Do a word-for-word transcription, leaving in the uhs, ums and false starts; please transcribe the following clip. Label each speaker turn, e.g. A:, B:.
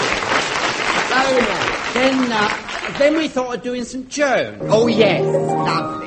A: So now, then, uh, then we thought of doing Saint Joan.
B: Oh, yes, lovely.